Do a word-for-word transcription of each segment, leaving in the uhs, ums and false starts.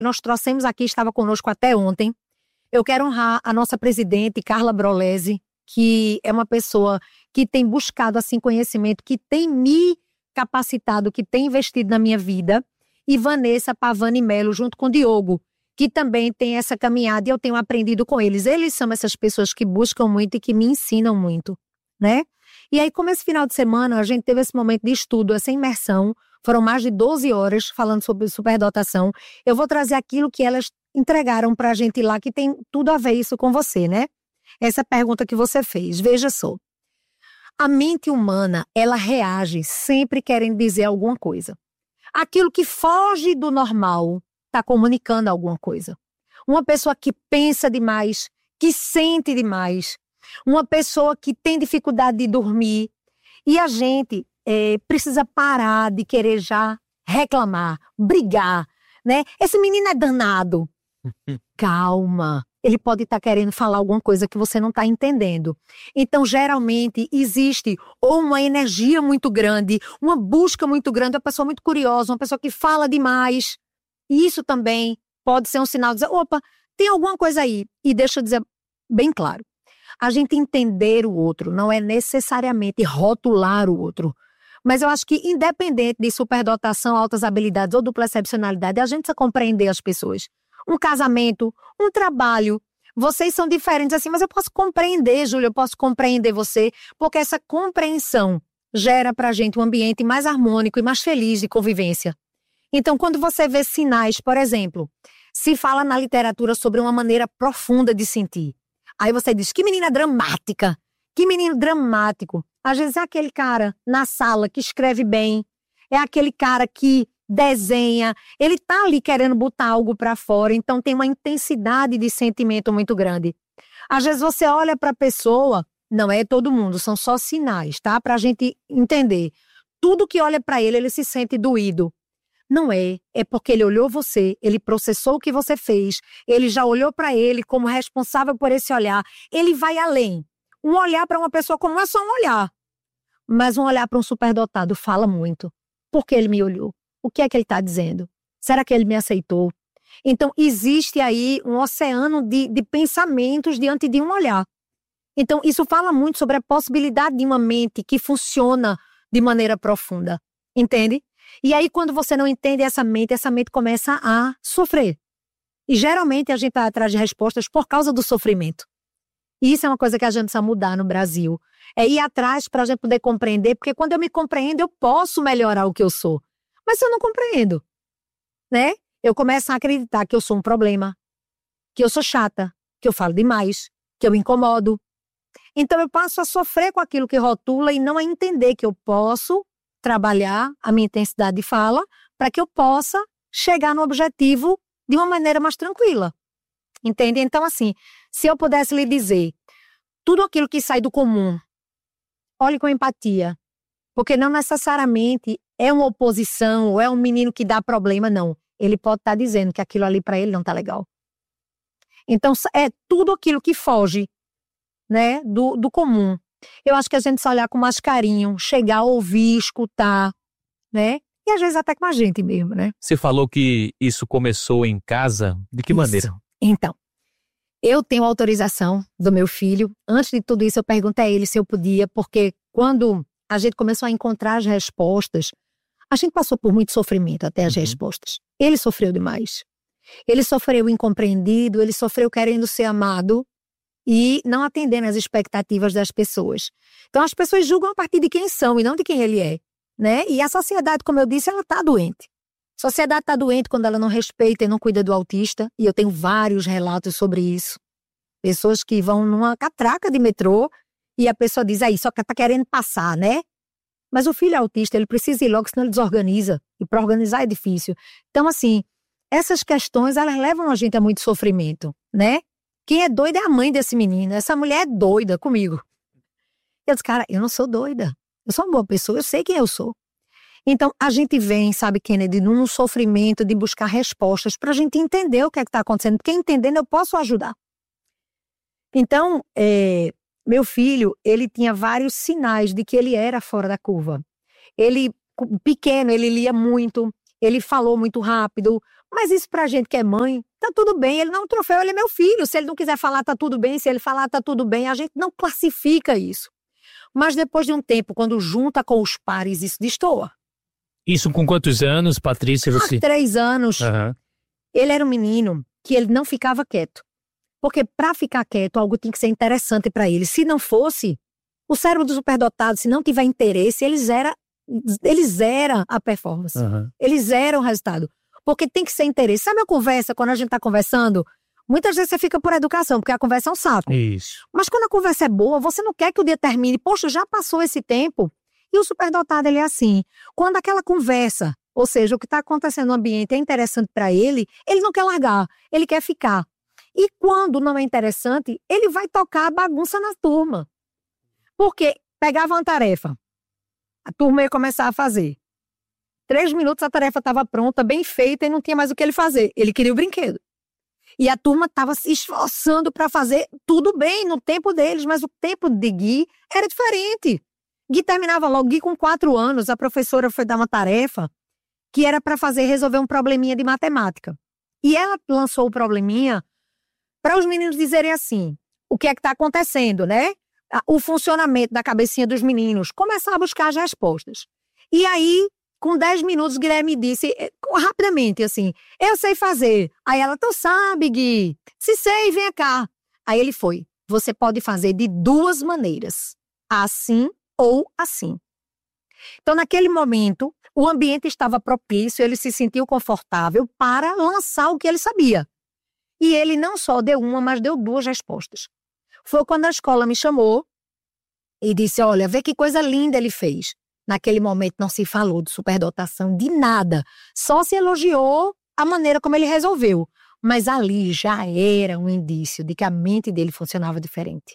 Nós trouxemos aqui, estava conosco até ontem. Eu quero honrar a nossa presidente, Carla Brolesi, que é uma pessoa que tem buscado assim conhecimento, que tem me capacitado, que tem investido na minha vida. E Vanessa Pavani Melo, junto com o Diogo, que também tem essa caminhada e eu tenho aprendido com eles. Eles são essas pessoas que buscam muito e que me ensinam muito, né? E aí, como esse final de semana, a gente teve esse momento de estudo, essa imersão, foram mais de doze horas falando sobre superdotação, eu vou trazer aquilo que elas entregaram pra gente lá, que tem tudo a ver isso com você, né? Essa pergunta que você fez, veja só. A mente humana, ela reage sempre querendo dizer alguma coisa. Aquilo que foge do normal está comunicando alguma coisa. Uma pessoa que pensa demais, que sente demais, uma pessoa que tem dificuldade de dormir. E a gente é, precisa parar de querer já reclamar, brigar, né? Esse menino é danado. Calma. Ele pode estar querendo falar alguma coisa que você não está entendendo. Então, geralmente, existe ou uma energia muito grande, uma busca muito grande, uma pessoa muito curiosa, uma pessoa que fala demais. E isso também pode ser um sinal de dizer, opa, tem alguma coisa aí. E deixa eu dizer bem claro. A gente entender o outro não é necessariamente rotular o outro. Mas eu acho que, independente de superdotação, altas habilidades ou dupla excepcionalidade, a gente precisa compreender as pessoas. Um casamento, um trabalho, vocês são diferentes assim, mas eu posso compreender, Júlia, eu posso compreender você, porque essa compreensão gera pra gente um ambiente mais harmônico e mais feliz de convivência. Então, quando você vê sinais, por exemplo, se fala na literatura sobre uma maneira profunda de sentir, aí você diz, que menina dramática, que menino dramático. Às vezes é aquele cara na sala que escreve bem, é aquele cara que desenha, ele tá ali querendo botar algo para fora, então tem uma intensidade de sentimento muito grande. Às vezes você olha para a pessoa, não é todo mundo, são só sinais, tá? Pra gente entender. Tudo que olha para ele, ele se sente doído. Não é, é porque ele olhou você, ele processou o que você fez, ele já olhou para ele como responsável por esse olhar, ele vai além. Um olhar para uma pessoa comum é só um olhar, mas um olhar para um superdotado fala muito. Por que ele me olhou? O que é que ele está dizendo? Será que ele me aceitou? Então, existe aí um oceano de, de pensamentos diante de um olhar. Então, isso fala muito sobre a possibilidade de uma mente que funciona de maneira profunda. Entende? E aí, quando você não entende essa mente, essa mente começa a sofrer. E, geralmente, a gente está atrás de respostas por causa do sofrimento. E isso é uma coisa que a gente precisa mudar no Brasil. É ir atrás para a gente poder compreender, porque quando eu me compreendo, eu posso melhorar o que eu sou. Mas se eu não compreendo, né? Eu começo a acreditar que eu sou um problema, que eu sou chata, que eu falo demais, que eu me incomodo. Então eu passo a sofrer com aquilo que rotula e não a entender que eu posso trabalhar a minha intensidade de fala para que eu possa chegar no objetivo de uma maneira mais tranquila. Entende? Então, assim, se eu pudesse lhe dizer tudo aquilo que sai do comum, olhe com empatia, porque não necessariamente é uma oposição ou é um menino que dá problema, não. Ele pode estar dizendo que aquilo ali para ele não está legal. Então, é tudo aquilo que foge, né, do, do comum. Eu acho que a gente precisa olhar com mais carinho, chegar, ouvir, escutar, né? E às vezes até com a gente mesmo, né? Você falou que isso começou em casa. De que Isso. maneira? Então, eu tenho autorização do meu filho. Antes de tudo isso, eu perguntei a ele se eu podia, porque quando a gente começou a encontrar as respostas, a gente passou por muito sofrimento até as uhum. respostas. Ele sofreu demais. Ele sofreu incompreendido, ele sofreu querendo ser amado e não atendendo às expectativas das pessoas. Então, as pessoas julgam a partir de quem são e não de quem ele é, né? E a sociedade, como eu disse, ela está doente. A sociedade está doente quando ela não respeita e não cuida do autista, e eu tenho vários relatos sobre isso. Pessoas que vão numa catraca de metrô e a pessoa diz, aí, só que tá querendo passar, né? Mas o filho autista, ele precisa ir logo, senão ele desorganiza. E para organizar é difícil. Então, assim, essas questões, elas levam a gente a muito sofrimento, né? Quem é doida é a mãe desse menino. Essa mulher é doida comigo. Eu disse, cara, eu não sou doida. Eu sou uma boa pessoa, eu sei quem eu sou. Então, a gente vem, sabe, Kennedy, num sofrimento de buscar respostas para a gente entender o que é que está acontecendo. Porque entendendo, eu posso ajudar. Então, é, meu filho, ele tinha vários sinais de que ele era fora da curva. Ele, pequeno, ele lia muito, ele falou muito rápido, Mas isso pra gente que é mãe, tá tudo bem. Ele não é um troféu, ele é meu filho. Se ele não quiser falar, tá tudo bem. Se ele falar, tá tudo bem. A gente não classifica isso. Mas depois de um tempo, quando junta com os pares, isso destoa. Isso com quantos anos, Patrícia? Você... Há três anos. Uhum. Ele era um menino que ele não ficava quieto. Porque para ficar quieto, algo tem que ser interessante para ele. Se não fosse, o cérebro do superdotado, se não tiver interesse, ele zera, ele zera a performance. Uhum. Ele zera o resultado. Porque tem que ser interesse. Sabe a conversa, quando a gente está conversando, muitas vezes você fica por educação, porque a conversa é um saco. Isso. Mas quando a conversa é boa, você não quer que o dia termine. Poxa, já passou esse tempo. E o superdotado, ele é assim. Quando aquela conversa, ou seja, o que está acontecendo no ambiente é interessante para ele, ele não quer largar, ele quer ficar. E quando não é interessante, ele vai tocar a bagunça na turma. Porque pegava uma tarefa, a turma ia começar a fazer. Três minutos a tarefa estava pronta, bem feita, e não tinha mais o que ele fazer. Ele queria o brinquedo. E a turma estava se esforçando para fazer tudo bem no tempo deles, mas o tempo de Gui era diferente. Gui terminava logo, Gui com quatro anos, a professora foi dar uma tarefa que era para fazer, resolver um probleminha de matemática. E ela lançou o probleminha para os meninos dizerem assim, o que é que está acontecendo, né? O funcionamento da cabecinha dos meninos, começar a buscar as respostas. E aí, com dez minutos, Guilherme disse, rapidamente, assim, eu sei fazer. Aí ela, tu sabe, Gui? Se sei, vem cá. Aí ele foi, você pode fazer de duas maneiras, assim ou assim. Então, naquele momento, o ambiente estava propício, ele se sentiu confortável para lançar o que ele sabia. E ele não só deu uma, mas deu duas respostas. Foi quando a escola me chamou e disse, olha, vê que coisa linda ele fez. Naquele momento não se falou de superdotação, de nada. Só se elogiou a maneira como ele resolveu. Mas ali já era um indício de que a mente dele funcionava diferente.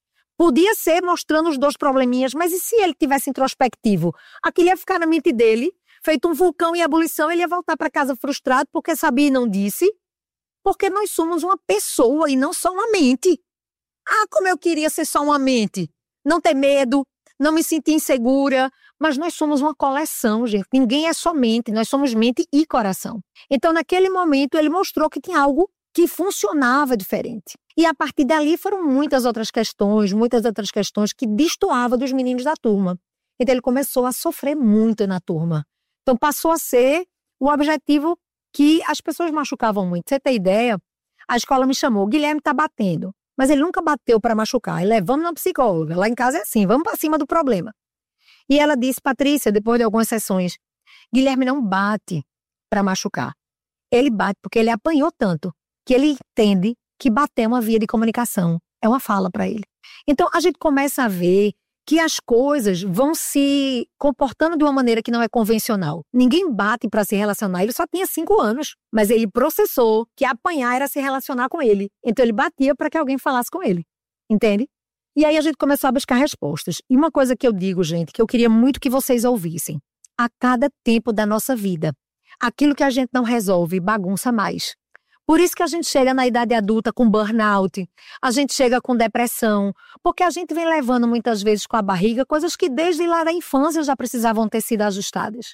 Podia ser mostrando os dois probleminhas, mas e se ele tivesse introspectivo? Aquilo ia ficar na mente dele, feito um vulcão em ebulição, ele ia voltar para casa frustrado porque sabia e não disse. Porque nós somos uma pessoa e não só uma mente. Ah, como eu queria ser só uma mente. Não ter medo, não me sentir insegura. Mas nós somos uma coleção, gente. Ninguém é só mente, nós somos mente e coração. Então, naquele momento, ele mostrou que tinha algo que funcionava diferente. E a partir dali foram muitas outras questões, muitas outras questões que destoavam dos meninos da turma. Então, ele começou a sofrer muito na turma. Então, passou a ser o objetivo que as pessoas machucavam muito. Você tem ideia? A escola me chamou, Guilherme tá batendo. Mas ele nunca bateu para machucar. Ele levamos na psicóloga. Lá em casa é assim, vamos para cima do problema. E ela disse, Patrícia, depois de algumas sessões, Guilherme não bate para machucar. Ele bate porque ele apanhou tanto que ele entende que bater é uma via de comunicação. É uma fala para ele. Então, a gente começa a ver que as coisas vão se comportando de uma maneira que não é convencional. Ninguém bate para se relacionar, ele só tinha cinco anos, mas ele processou que apanhar era se relacionar com ele. Então ele batia para que alguém falasse com ele, entende? E aí a gente começou a buscar respostas. E uma coisa que eu digo, gente, que eu queria muito que vocês ouvissem. A cada tempo da nossa vida, aquilo que a gente não resolve bagunça mais. Por isso que a gente chega na idade adulta com burnout, a gente chega com depressão, porque a gente vem levando muitas vezes com a barriga coisas que desde lá da infância já precisavam ter sido ajustadas.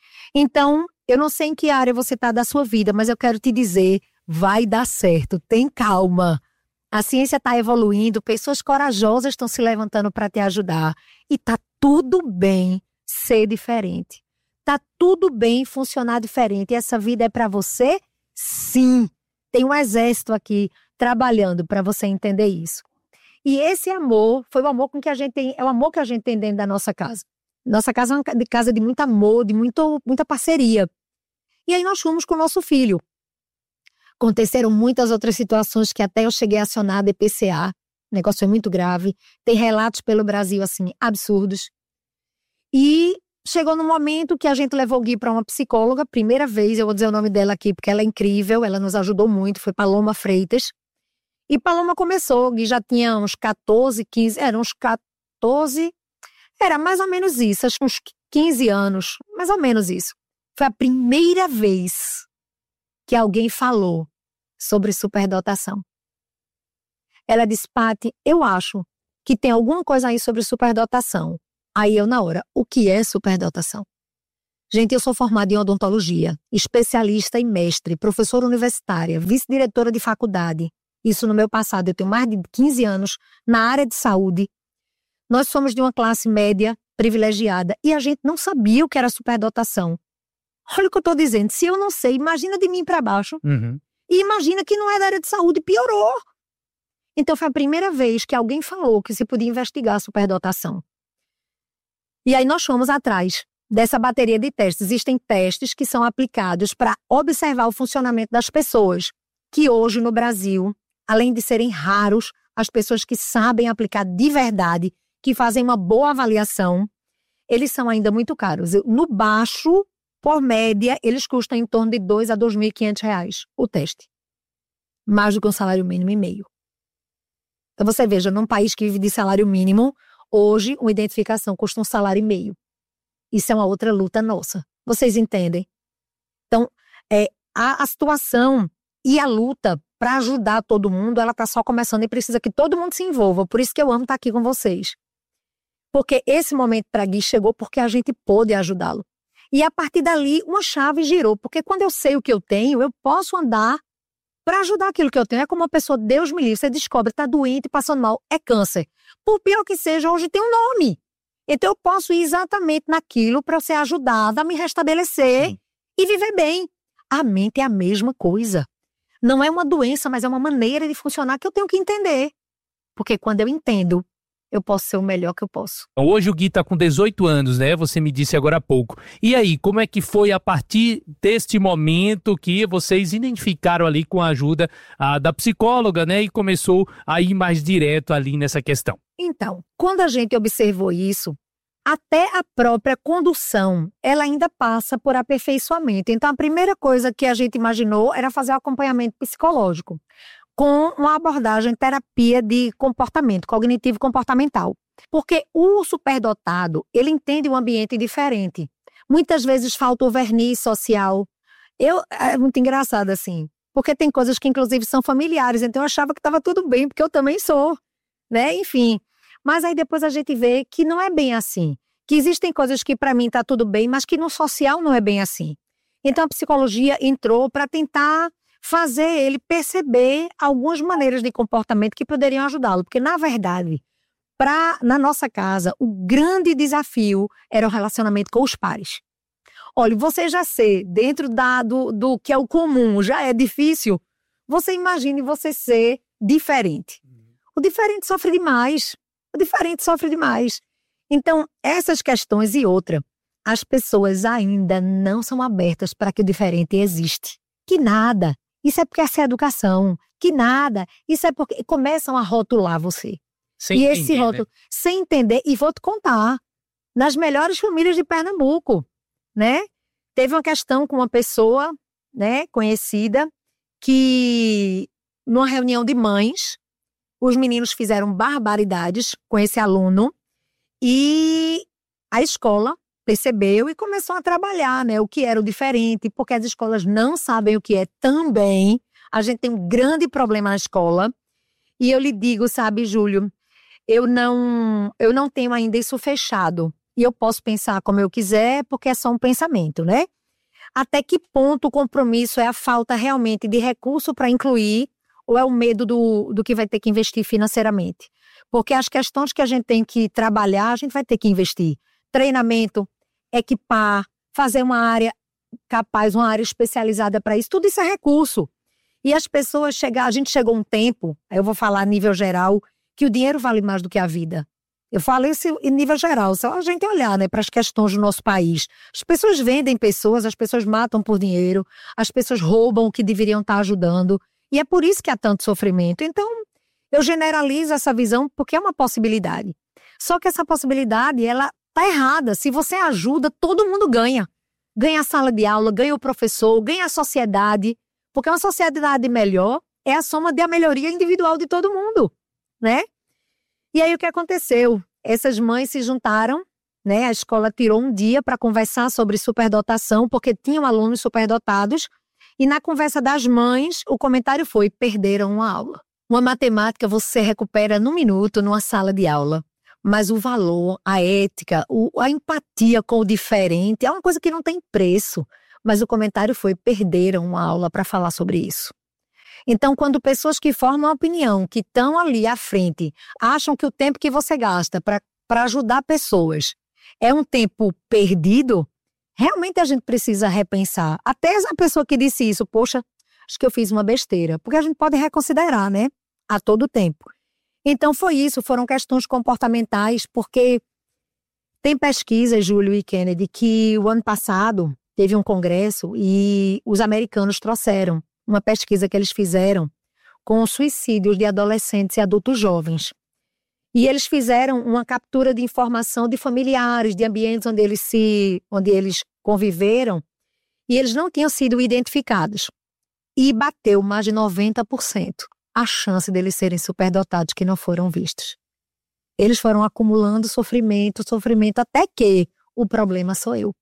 Então, eu não sei em que área você está da sua vida, mas eu quero te dizer, vai dar certo, tem calma. A ciência está evoluindo, pessoas corajosas estão se levantando para te ajudar. E tá tudo bem ser diferente. Tá tudo bem funcionar diferente. E essa vida é para você? Sim. Tem um exército aqui trabalhando para você entender isso. E esse amor foi o amor com que a gente tem, é o amor que a gente tem dentro da nossa casa. Nossa casa é uma casa de muito amor, de muito, muita parceria. E aí nós fomos com o nosso filho. Aconteceram muitas outras situações que até eu cheguei a acionar a D P C A. O negócio é muito grave. Tem relatos pelo Brasil, assim, absurdos. E chegou no momento que a gente levou o Gui para uma psicóloga, primeira vez, eu vou dizer o nome dela aqui, porque ela é incrível, ela nos ajudou muito, foi Paloma Freitas. E Paloma começou, o Gui já tinha uns catorze, quinze, era uns catorze, era mais ou menos isso, acho que uns quinze anos, mais ou menos isso. Foi a primeira vez que alguém falou sobre superdotação. Ela disse, Paty, eu acho que tem alguma coisa aí sobre superdotação. Aí eu na hora, o que é superdotação? Gente, eu sou formada em odontologia, especialista e mestre, professora universitária, vice-diretora de faculdade. Isso no meu passado, eu tenho mais de quinze anos na área de saúde. Nós somos de uma classe média privilegiada e a gente não sabia o que era superdotação. Olha o que eu estou dizendo, se eu não sei, imagina de mim para baixo. Uhum. E imagina que não é da área de saúde, piorou. Então foi a primeira vez que alguém falou que se podia investigar a superdotação. E aí nós fomos atrás dessa bateria de testes. Existem testes que são aplicados para observar o funcionamento das pessoas, que hoje no Brasil, além de serem raros, as pessoas que sabem aplicar de verdade, que fazem uma boa avaliação, eles são ainda muito caros. No baixo, por média, eles custam em torno de dois a dois mil e quinhentos reais o teste. Mais do que um salário mínimo e meio. Então você veja, num país que vive de salário mínimo, hoje uma identificação custa um salário e meio. Isso é uma outra luta nossa. Vocês entendem? Então, é, a, a situação e a luta para ajudar todo mundo, ela está só começando e precisa que todo mundo se envolva. Por isso que eu amo estar aqui com vocês. Porque esse momento para Gui chegou porque a gente pôde ajudá-lo. E a partir dali, uma chave girou. Porque quando eu sei o que eu tenho, eu posso andar para ajudar aquilo que eu tenho. É como uma pessoa, Deus me livre, você descobre, está doente, passando mal, é câncer. Por pior que seja, hoje tem um nome. Então eu posso ir exatamente naquilo para ser ajudada a me restabelecer Sim. e viver bem. A mente é a mesma coisa. Não é uma doença, mas é uma maneira de funcionar que eu tenho que entender. Porque quando eu entendo, eu posso ser o melhor que eu posso. Hoje o Gui está com dezoito anos, né? Você me disse agora há pouco. E aí, como é que foi a partir deste momento que vocês identificaram ali com a ajuda a, da psicóloga, né? E começou a ir mais direto ali nessa questão? Então, quando a gente observou isso, até a própria condução, ela ainda passa por aperfeiçoamento. Então, a primeira coisa que a gente imaginou era fazer o acompanhamento psicológico, com uma abordagem terapia de comportamento, cognitivo-comportamental. Porque o superdotado, ele entende um ambiente diferente. Muitas vezes falta o verniz social. Eu, é muito engraçado assim, porque tem coisas que inclusive são familiares, então eu achava que estava tudo bem, porque eu também sou, né? Enfim, mas aí depois a gente vê que não é bem assim, que existem coisas que para mim está tudo bem, mas que no social não é bem assim. Então a psicologia entrou para tentar fazer ele perceber algumas maneiras de comportamento que poderiam ajudá-lo. Porque, na verdade, pra, na nossa casa, o grande desafio era o relacionamento com os pares. Olha, você já ser dentro da, do, do que é o comum, já é difícil. Você imagine você ser diferente. O diferente sofre demais. O diferente sofre demais. Então, essas questões e outra, as pessoas ainda não são abertas para que o diferente existe. Que nada. Isso é porque essa é a educação. Que nada. Isso é porque começam a rotular você. Sem e entender, esse rótulo, né? Sem entender. E vou te contar. Nas melhores famílias de Pernambuco, né? Teve uma questão com uma pessoa, né, conhecida, que numa reunião de mães, os meninos fizeram barbaridades com esse aluno e a escola percebeu e começou a trabalhar, né, o que era o diferente, porque as escolas não sabem o que é também. A gente tem um grande problema na escola. E eu lhe digo, sabe, Júlio, eu não, eu não tenho ainda isso fechado. E eu posso pensar como eu quiser, porque é só um pensamento, né? Até que ponto o compromisso é a falta realmente de recurso para incluir ou é o medo do, do que vai ter que investir financeiramente? Porque as questões que a gente tem que trabalhar, a gente vai ter que investir. Treinamento, equipar, fazer uma área capaz, uma área especializada para isso, tudo isso é recurso. E as pessoas chegar, a gente chegou um tempo, eu vou falar a nível geral, que o dinheiro vale mais do que a vida. Eu falo isso em nível geral, só a gente olhar, né, para as questões do nosso país. As pessoas vendem pessoas, as pessoas matam por dinheiro, as pessoas roubam o que deveriam estar ajudando, e é por isso que há tanto sofrimento. Então, eu generalizo essa visão porque é uma possibilidade. Só que essa possibilidade, ela tá errada. Se você ajuda, todo mundo ganha. Ganha a sala de aula, ganha o professor, ganha a sociedade. Porque uma sociedade melhor é a soma da melhoria individual de todo mundo, né? E aí o que aconteceu? Essas mães se juntaram, né? A escola tirou um dia para conversar sobre superdotação, porque tinham alunos superdotados. E na conversa das mães, o comentário foi: perderam uma aula. Uma matemática você recupera num minuto numa sala de aula. Mas o valor, a ética, o, a empatia com o diferente é uma coisa que não tem preço. Mas o comentário foi, perderam uma aula para falar sobre isso. Então, quando pessoas que formam opinião, que estão ali à frente, acham que o tempo que você gasta para para ajudar pessoas é um tempo perdido, realmente a gente precisa repensar. Até a pessoa que disse isso, poxa, acho que eu fiz uma besteira. Porque a gente pode reconsiderar, né? A todo tempo. Então foi isso, foram questões comportamentais, porque tem pesquisas, Júlio e Kennedy, que o ano passado teve um congresso e os americanos trouxeram uma pesquisa que eles fizeram com suicídios de adolescentes e adultos jovens. E eles fizeram uma captura de informação de familiares, de ambientes onde eles, se, onde eles conviveram, e eles não tinham sido identificados. E bateu mais de noventa por cento a chance deles serem superdotados que não foram vistos. Eles foram acumulando sofrimento, sofrimento, até que o problema sou eu.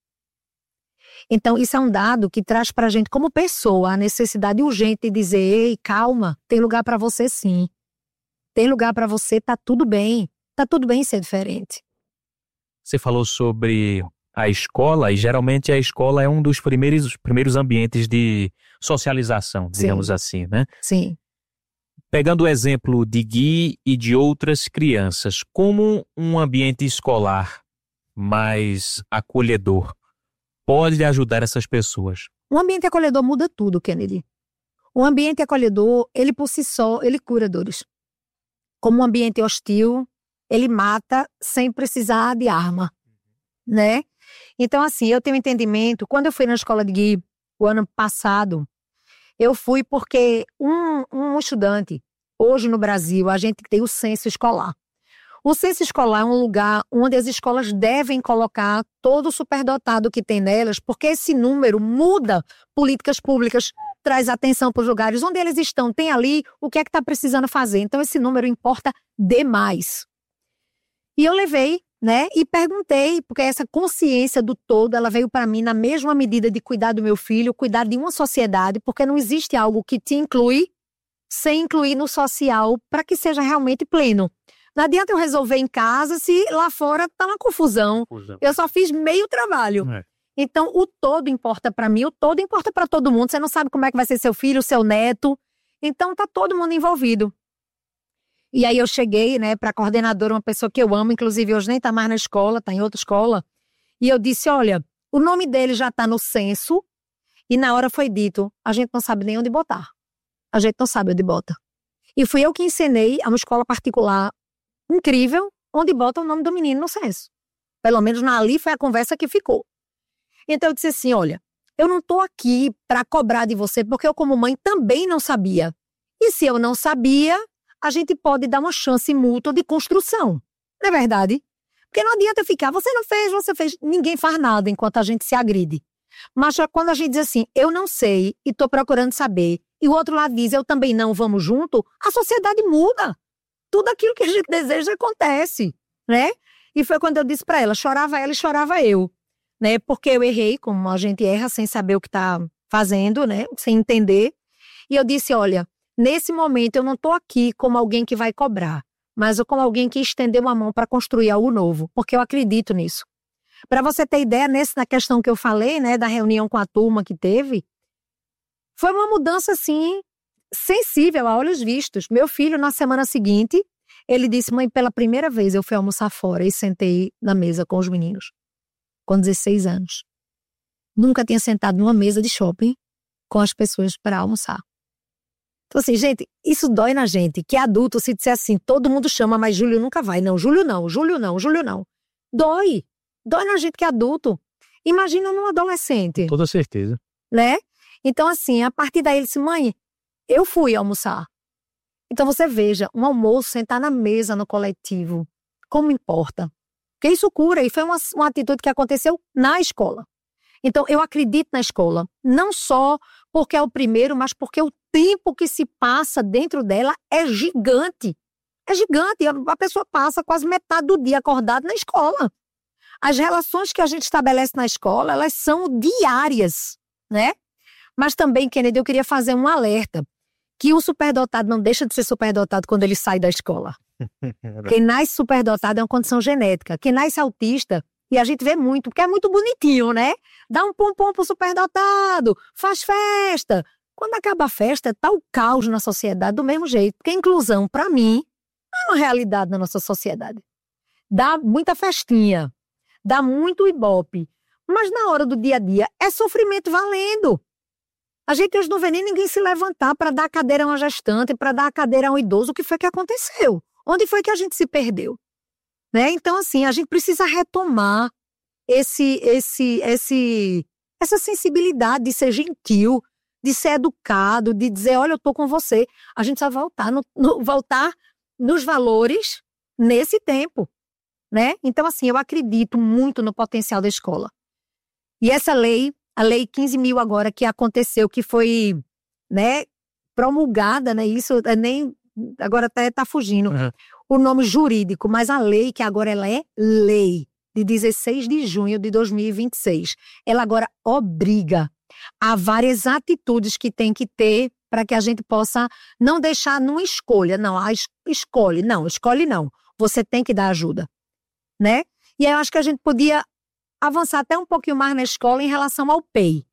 Então, isso é um dado que traz para a gente, como pessoa, a necessidade urgente de dizer, ei, calma, tem lugar para você sim. Tem lugar para você, tá tudo bem. Tá tudo bem ser diferente. Você falou sobre a escola, e geralmente a escola é um dos primeiros, os primeiros ambientes de socialização, digamos Sim. assim, né? Sim. Pegando o exemplo de Gui e de outras crianças, como um ambiente escolar mais acolhedor pode ajudar essas pessoas? Um ambiente acolhedor muda tudo, Kennedy. Um ambiente acolhedor, ele por si só, ele cura dores. Como um ambiente hostil, ele mata sem precisar de arma, né? Então, assim, eu tenho entendimento, quando eu fui na escola de Gui, o ano passado, eu fui porque um, um estudante, hoje no Brasil, a gente tem o censo escolar. O censo escolar é um lugar onde as escolas devem colocar todo o superdotado que tem nelas, porque esse número muda políticas públicas, traz atenção para os lugares onde eles estão, tem ali o que é que está precisando fazer. Então, esse número importa demais. E eu levei, né, e perguntei, porque essa consciência do todo, ela veio para mim na mesma medida de cuidar do meu filho, cuidar de uma sociedade, porque não existe algo que te inclui sem incluir no social para que seja realmente pleno. Não adianta eu resolver em casa se lá fora está uma confusão. confusão. Eu só fiz meio trabalho. É. Então, o todo importa para mim, o todo importa para todo mundo. Você não sabe como é que vai ser seu filho, seu neto. Então, tá todo mundo envolvido. E aí eu cheguei, né, para a coordenadora, uma pessoa que eu amo, inclusive hoje nem tá mais na escola, tá em outra escola. E eu disse, olha, o nome dele já tá no censo e na hora foi dito, a gente não sabe nem onde botar. A gente não sabe onde bota. E fui eu que ensinei a uma escola particular incrível, onde bota o nome do menino no censo. Pelo menos ali foi a conversa que ficou. Então eu disse assim, olha, eu não tô aqui para cobrar de você, porque eu como mãe também não sabia. E se eu não sabia, a gente pode dar uma chance mútua de construção. Não é verdade? Porque não adianta ficar, você não fez, você fez. Ninguém faz nada enquanto a gente se agride. Mas já quando a gente diz assim, eu não sei e tô procurando saber, e o outro lado diz, eu também não, vamos junto, a sociedade muda. Tudo aquilo que a gente deseja acontece, né? E foi quando eu disse para ela, chorava ela e chorava eu. Né, porque eu errei, como a gente erra sem saber o que está fazendo, né, sem entender. E eu disse, olha, nesse momento eu não estou aqui como alguém que vai cobrar, mas como alguém que estendeu uma mão para construir algo novo, porque eu acredito nisso. Para você ter ideia, nesse, na questão que eu falei, né, da reunião com a turma que teve, foi uma mudança, assim, sensível a olhos vistos. Meu filho, na semana seguinte, ele disse, mãe, pela primeira vez eu fui almoçar fora e sentei na mesa com os meninos. Com dezesseis anos. Nunca tinha sentado numa mesa de shopping com as pessoas para almoçar. Então assim, gente, isso dói na gente, que adulto se disser assim, todo mundo chama, mas Júlio nunca vai. Não, Júlio não, Júlio não, Júlio não. Dói. Dói na gente que é adulto. Imagina num adolescente. Com toda certeza. Né? Então assim, a partir daí ele disse, mãe, eu fui almoçar. Então você veja, um almoço, sentar na mesa no coletivo, como importa. Porque isso cura, e foi uma, uma atitude que aconteceu na escola. Então, eu acredito na escola, não só porque é o primeiro, mas porque o tempo que se passa dentro dela é gigante. É gigante, a pessoa passa quase metade do dia acordada na escola. As relações que a gente estabelece na escola, elas são diárias, né? Mas também, Kennedy, eu queria fazer um alerta, que o superdotado não deixa de ser superdotado quando ele sai da escola. Quem nasce superdotado é uma condição genética. Quem nasce autista, e a gente vê muito, porque é muito bonitinho, né? Dá um pompom pro superdotado, faz festa. Quando acaba a festa, tá o caos na sociedade do mesmo jeito. Porque a inclusão, para mim, é uma realidade na nossa sociedade. Dá muita festinha, dá muito ibope, mas na hora do dia a dia é sofrimento valendo. A gente hoje não vê nem ninguém se levantar para dar a cadeira a uma gestante, para dar a cadeira a um idoso. O que foi que aconteceu? Onde foi que a gente se perdeu? Né? Então, assim, a gente precisa retomar esse, esse, esse, essa sensibilidade de ser gentil, de ser educado, de dizer, olha, eu tô com você. A gente precisa voltar, no, no, voltar nos valores nesse tempo. Né? Então, assim, eu acredito muito no potencial da escola. E essa lei, a lei quinze mil agora que aconteceu, que foi, né, promulgada, né, isso nem, agora até está fugindo uhum. o nome jurídico, mas a lei, que agora ela é lei, de dezesseis de junho de dois mil e vinte e seis, ela agora obriga a várias atitudes que tem que ter para que a gente possa não deixar numa escolha, não, a es- escolhe, não, escolhe não, você tem que dar ajuda, né? E aí eu acho que a gente podia avançar até um pouquinho mais na escola em relação ao P E I.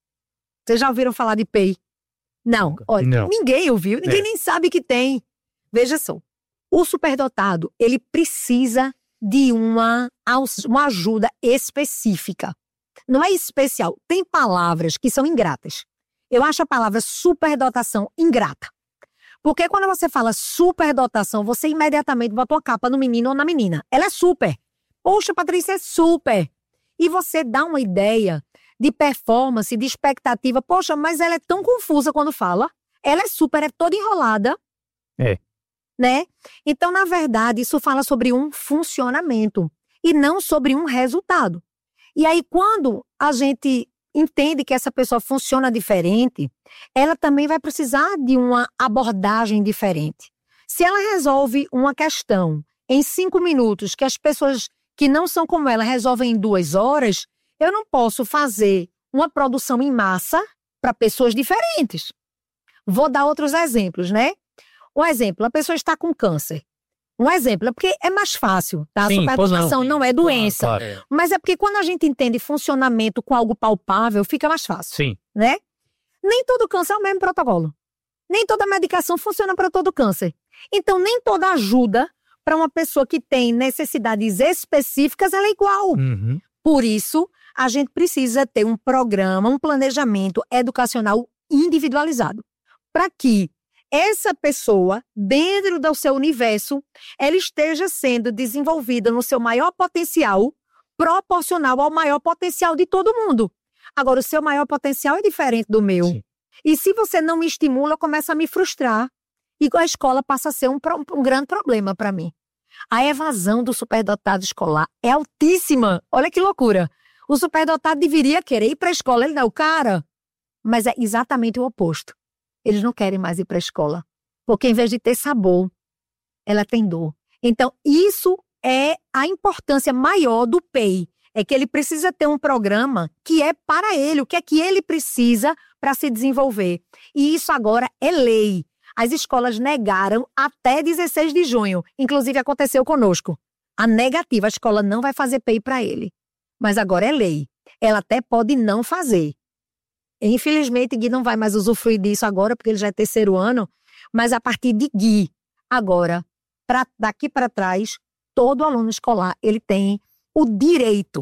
Vocês já ouviram falar de P E I? Não, olha, não. Ninguém ouviu, ninguém é. nem sabe que tem. Veja só, o superdotado, ele precisa de uma, uma ajuda específica. Não é especial. Tem palavras que são ingratas. Eu acho a palavra superdotação ingrata. Porque quando você fala superdotação, você imediatamente bota uma capa no menino ou na menina. Ela é super. Poxa, Patrícia, é super. E você dá uma ideia de performance, de expectativa. Poxa, mas ela é tão confusa quando fala. Ela é super, é toda enrolada. É. Né? Então, na verdade, isso fala sobre um funcionamento e não sobre um resultado. E aí, quando a gente entende que essa pessoa funciona diferente, ela também vai precisar de uma abordagem diferente. Se ela resolve uma questão em cinco minutos, que as pessoas que não são como ela resolvem em duas horas, eu não posso fazer uma produção em massa para pessoas diferentes. Vou dar outros exemplos, né? Um exemplo, a pessoa está com câncer. Um exemplo, é porque é mais fácil, tá? Sim, a superdotação não. não é doença. Claro, claro. Mas é porque quando a gente entende funcionamento com algo palpável, fica mais fácil. Sim. Né? Nem todo câncer é o mesmo protocolo. Nem toda medicação funciona para todo câncer. Então, nem toda ajuda para uma pessoa que tem necessidades específicas, ela é igual. Uhum. Por isso, a gente precisa ter um programa, um planejamento educacional individualizado. Para que essa pessoa, dentro do seu universo, ela esteja sendo desenvolvida no seu maior potencial, proporcional ao maior potencial de todo mundo. Agora, o seu maior potencial é diferente do meu. Sim. E se você não me estimula, eu começo a me frustrar. E a escola passa a ser um, um grande problema para mim. A evasão do superdotado escolar é altíssima. Olha que loucura. O superdotado deveria querer ir para a escola. Ele não é o cara. Mas é exatamente o oposto. Eles não querem mais ir para a escola. Porque em vez de ter sabor, ela tem dor. Então, isso é a importância maior do P E I. É que ele precisa ter um programa que é para ele. O que é que ele precisa para se desenvolver. E isso agora é lei. As escolas negaram até dezesseis de junho. Inclusive, aconteceu conosco. A negativa, a escola não vai fazer P E I para ele. Mas agora é lei. Ela até pode não fazer. Infelizmente, Gui não vai mais usufruir disso agora, porque ele já é terceiro ano. Mas a partir de Gui, agora, pra, daqui para trás, todo aluno escolar, ele tem o direito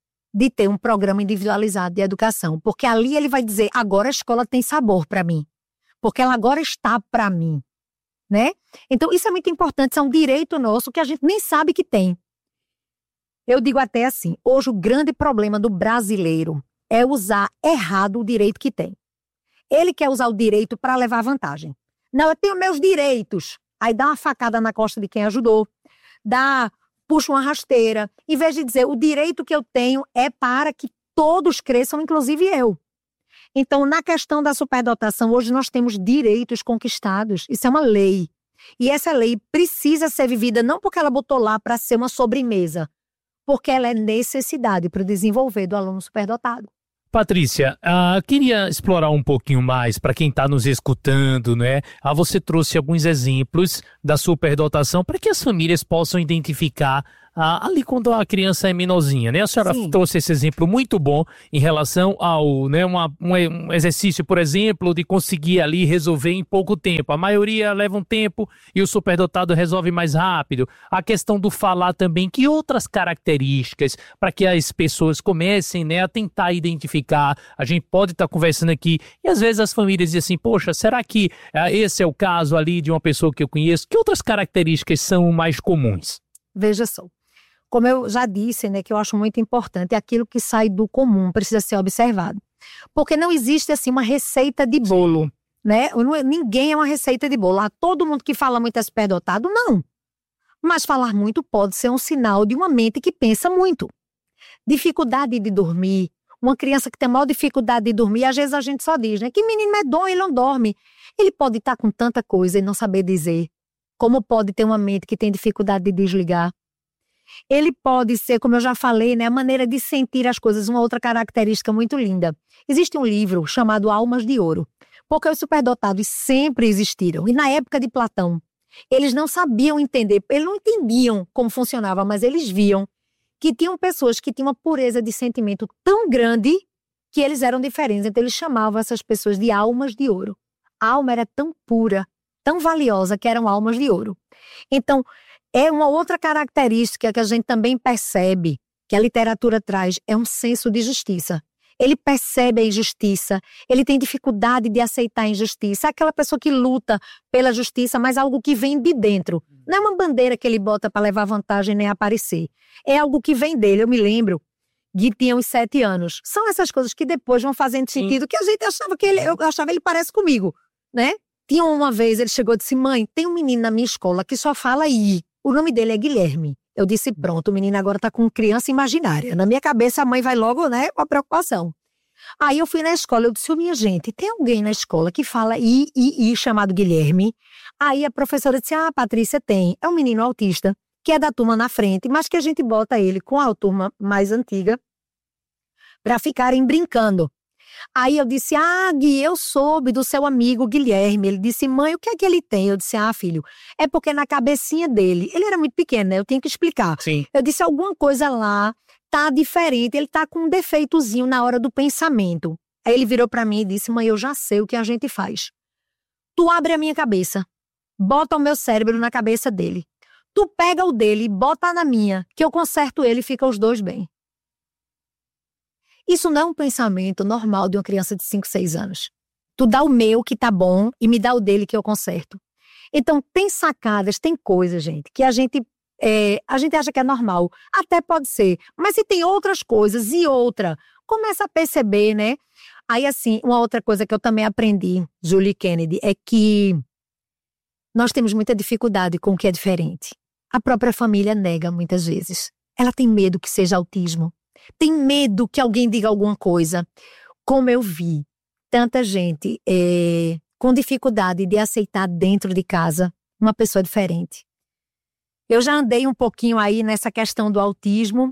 de ter um programa individualizado de educação. Porque ali ele vai dizer, agora a escola tem sabor para mim. Porque ela agora está para mim, né? Então, isso é muito importante, isso é um direito nosso que a gente nem sabe que tem. Eu digo até assim, hoje o grande problema do brasileiro é usar errado o direito que tem. Ele quer usar o direito para levar vantagem. Não, eu tenho meus direitos. Aí dá uma facada na costa de quem ajudou, dá, puxa uma rasteira, em vez de dizer, o direito que eu tenho é para que todos cresçam, inclusive eu. Então, na questão da superdotação, hoje nós temos direitos conquistados. Isso é uma lei. E essa lei precisa ser vivida não porque ela botou lá para ser uma sobremesa, porque ela é necessidade para o desenvolver do aluno superdotado. Patrícia, uh, queria explorar um pouquinho mais para quem está nos escutando, né? Ah, você trouxe alguns exemplos da superdotação para que as famílias possam identificar ah, ali quando a criança é menorzinha, né? A senhora Sim. trouxe esse exemplo muito bom em relação ao, né, uma, um exercício, por exemplo, de conseguir ali resolver em pouco tempo. A maioria leva um tempo e o superdotado resolve mais rápido. A questão do falar também, que outras características para que as pessoas comecem, né, a tentar identificar. A gente pode estar tá conversando aqui e às vezes as famílias dizem assim, poxa, será que ah, esse é o caso ali de uma pessoa que eu conheço? Que outras características são mais comuns? Veja só. Como eu já disse, né, que eu acho muito importante, aquilo que sai do comum precisa ser observado. Porque não existe, assim, uma receita de bolo, né? Ninguém é uma receita de bolo. Ah, todo mundo que fala muito é superdotado, não. Mas falar muito pode ser um sinal de uma mente que pensa muito. Dificuldade de dormir. Uma criança que tem maior dificuldade de dormir, às vezes a gente só diz, né? Que menino medonho, ele não dorme. Ele pode estar com tanta coisa e não saber dizer. Como pode ter uma mente que tem dificuldade de desligar. Ele pode ser, como eu já falei, né, a maneira de sentir as coisas, uma outra característica muito linda. Existe um livro chamado Almas de Ouro, porque os superdotados sempre existiram. E na época de Platão, eles não sabiam entender, eles não entendiam como funcionava, mas eles viam que tinham pessoas que tinham uma pureza de sentimento tão grande que eles eram diferentes. Então eles chamavam essas pessoas de almas de ouro. A alma era tão pura, tão valiosa, que eram almas de ouro. Então, é uma outra característica que a gente também percebe, que a literatura traz, é um senso de justiça. Ele percebe a injustiça, ele tem dificuldade de aceitar a injustiça. É aquela pessoa que luta pela justiça, mas algo que vem de dentro. Não é uma bandeira que ele bota para levar vantagem nem aparecer. É algo que vem dele. Eu me lembro, Gui tinha uns sete anos. São essas coisas que depois vão fazendo sentido, Sim. que a gente achava que ele, eu achava ele parece comigo, né? Tinha uma vez, ele chegou e disse, mãe, tem um menino na minha escola que só fala I. O nome dele é Guilherme. Eu disse, pronto, o menino agora tá com criança imaginária. Na minha cabeça, a mãe vai logo, né, com a preocupação. Aí eu fui na escola, eu disse, oh, minha gente, tem alguém na escola que fala I, I, I, chamado Guilherme? Aí a professora disse, ah, Patrícia, tem. É um menino autista, que é da turma na frente, mas que a gente bota ele com a turma mais antiga para ficarem brincando. Aí eu disse, ah, Gui, eu soube do seu amigo Guilherme. Ele disse, mãe, o que é que ele tem? Eu disse, ah, filho, é porque na cabecinha dele, ele era muito pequeno, né? Eu tinha que explicar. Sim. Eu disse, alguma coisa lá tá diferente, ele tá com um defeitozinho na hora do pensamento. Aí ele virou pra mim e disse, mãe, eu já sei o que a gente faz. Tu abre a minha cabeça, bota o meu cérebro na cabeça dele. Tu pega o dele e bota na minha, que eu conserto ele e fica os dois bem. Isso não é um pensamento normal de uma criança de cinco, seis anos. Tu dá o meu que tá bom e me dá o dele que eu conserto. Então, tem sacadas, tem coisas, gente, que a gente, é, a gente acha que é normal. Até pode ser. Mas se tem outras coisas e outra, começa a perceber, né? Aí, assim, uma outra coisa que eu também aprendi, Julie Kennedy, é que nós temos muita dificuldade com o que é diferente. A própria família nega muitas vezes. Ela tem medo que seja autismo. Tem medo que alguém diga alguma coisa. Como eu vi tanta gente é, com dificuldade de aceitar dentro de casa uma pessoa diferente. Eu já andei um pouquinho aí nessa questão do autismo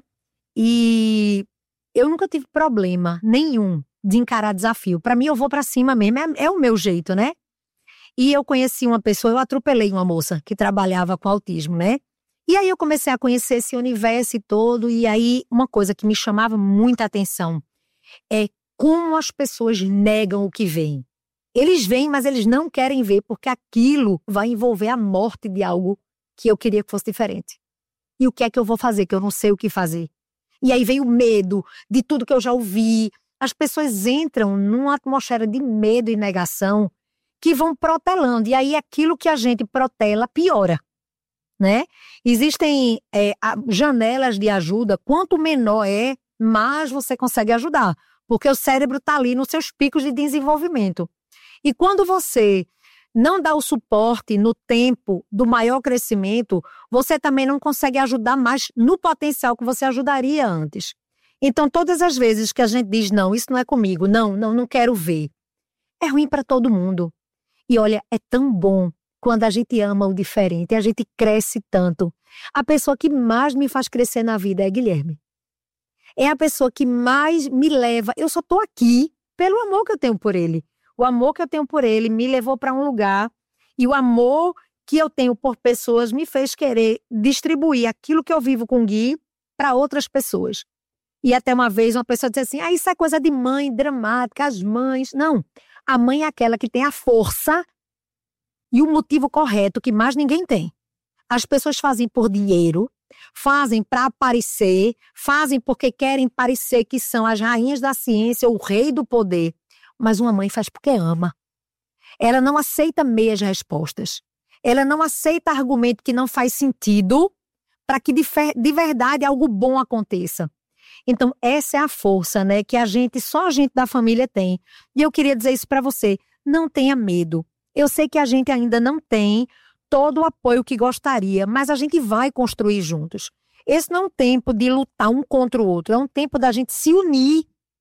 e eu nunca tive problema nenhum de encarar desafio. Para mim, eu vou para cima mesmo, é, é o meu jeito, né? E eu conheci uma pessoa, eu atropelei uma moça que trabalhava com autismo, né? E aí eu comecei a conhecer esse universo todo, e aí uma coisa que me chamava muita atenção é como as pessoas negam o que veem. Eles veem, mas eles não querem ver, porque aquilo vai envolver a morte de algo que eu queria que fosse diferente. E o que é que eu vou fazer, que eu não sei o que fazer? E aí vem o medo de tudo que eu já ouvi. As pessoas entram numa atmosfera de medo e negação que vão protelando, e aí aquilo que a gente protela piora. Né? Existem é, janelas de ajuda, quanto menor é, mais você consegue ajudar, porque o cérebro está ali nos seus picos de desenvolvimento. E quando você não dá o suporte no tempo do maior crescimento, você também não consegue ajudar mais no potencial que você ajudaria antes. Então, todas as vezes que a gente diz, não, isso não é comigo, não, não, não quero ver, é ruim para todo mundo. E olha, é tão bom quando a gente ama o diferente, a gente cresce tanto. A pessoa que mais me faz crescer na vida é Guilherme. É a pessoa que mais me leva. Eu só tô aqui pelo amor que eu tenho por ele. O amor que eu tenho por ele me levou para um lugar e o amor que eu tenho por pessoas me fez querer distribuir aquilo que eu vivo com o Gui para outras pessoas. E até uma vez uma pessoa disse assim, ah, isso é coisa de mãe, dramática, as mães. Não, a mãe é aquela que tem a força e o motivo correto que mais ninguém tem. As pessoas fazem por dinheiro, fazem para aparecer, fazem porque querem parecer que são as rainhas da ciência, o rei do poder. Mas uma mãe faz porque ama. Ela não aceita meias respostas. Ela não aceita argumento que não faz sentido para que de, de verdade algo bom aconteça. Então, essa é a força, né, que a gente, só a gente da família tem. E eu queria dizer isso para você, não tenha medo. Eu sei que a gente ainda não tem todo o apoio que gostaria, mas a gente vai construir juntos. Esse não é um tempo de lutar um contra o outro, é um tempo da gente se unir.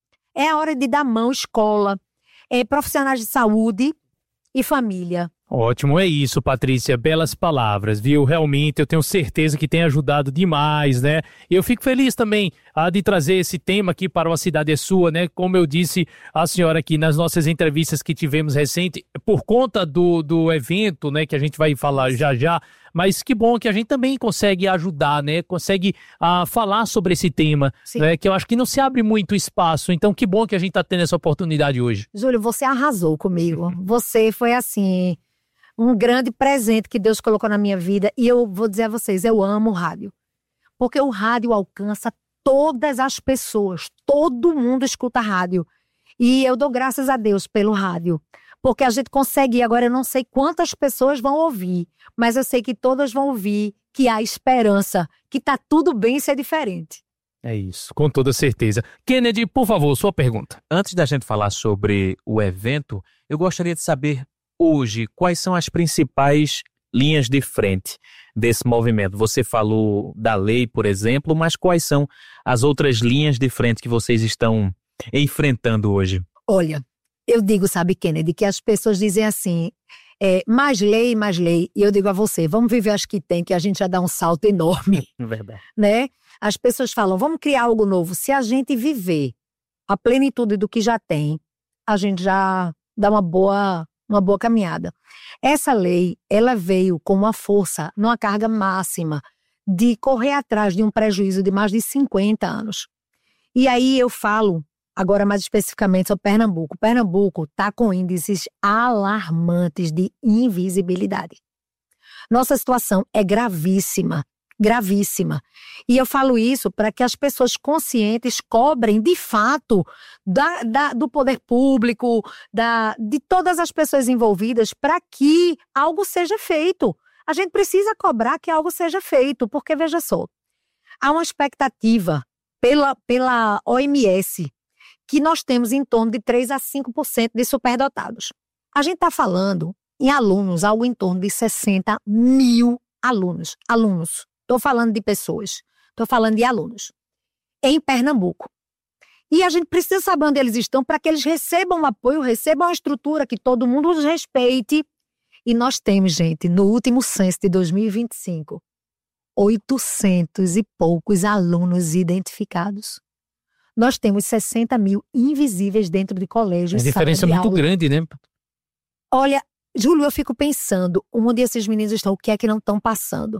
É a hora de dar mão, escola, é, profissionais de saúde e família. Ótimo, é isso, Patrícia, belas palavras, viu? Realmente eu tenho certeza que tem ajudado demais, né? E eu fico feliz também ah, de trazer esse tema aqui para uma Cidade é Sua, né? Como eu disse à senhora aqui nas nossas entrevistas que tivemos recente, por conta do, do evento, né? Que a gente vai falar já já, mas que bom que a gente também consegue ajudar, né? Consegue ah, falar sobre esse tema, né? Que eu acho que não se abre muito espaço, então que bom que a gente está tendo essa oportunidade hoje. Júlio, você arrasou comigo, você foi assim... um grande presente que Deus colocou na minha vida. E eu vou dizer a vocês, eu amo o rádio. Porque o rádio alcança todas as pessoas. Todo mundo escuta rádio. E eu dou graças a Deus pelo rádio. Porque a gente consegue, agora eu não sei quantas pessoas vão ouvir, mas eu sei que todas vão ouvir que há esperança, que tá tudo bem ser diferente. É isso, com toda certeza. Kennedy, por favor, sua pergunta. Antes da gente falar sobre o evento, eu gostaria de saber hoje, quais são as principais linhas de frente desse movimento? Você falou da lei, por exemplo, mas quais são as outras linhas de frente que vocês estão enfrentando hoje? Olha, eu digo, sabe, Kennedy, que as pessoas dizem assim, é, mais lei, mais lei. E eu digo a você, vamos viver as que tem, que a gente já dá um salto enorme. Verdade. Né? As pessoas falam, vamos criar algo novo. Se a gente viver a plenitude do que já tem, a gente já dá uma boa... uma boa caminhada. Essa lei, ela veio com uma força, numa carga máxima, de correr atrás de um prejuízo de mais de cinquenta anos. E aí eu falo, agora mais especificamente sobre Pernambuco. Pernambuco está com índices alarmantes de invisibilidade. Nossa situação é gravíssima. Gravíssima. E eu falo isso para que as pessoas conscientes cobrem, de fato, da, da, do poder público, da, de todas as pessoas envolvidas, para que algo seja feito. A gente precisa cobrar que algo seja feito, porque, veja só, há uma expectativa pela, pela O M S que nós temos em torno de três a cinco por cento de superdotados. A gente está falando em alunos, algo em torno de sessenta mil alunos. Alunos. Estou falando de pessoas, estou falando de alunos, em Pernambuco. E a gente precisa saber onde eles estão para que eles recebam apoio, recebam a estrutura, que todo mundo os respeite. E nós temos, gente, no último censo de dois mil e vinte e cinco, oitocentos e poucos alunos identificados. Nós temos sessenta mil invisíveis dentro de colégios. A diferença é muito grande, né? Olha, Júlio, eu fico pensando, onde esses meninos estão, o que é que não estão passando?